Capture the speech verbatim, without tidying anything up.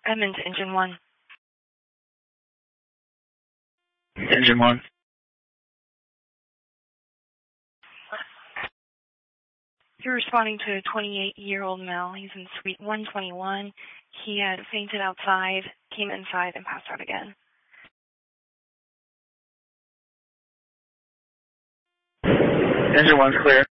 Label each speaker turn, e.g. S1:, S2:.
S1: Edmonds, Engine one.
S2: Engine one.
S1: You're responding to a twenty-eight-year-old male. He's in suite one twenty-one. He had fainted outside, came inside, and passed out again.
S2: Engine one's clear.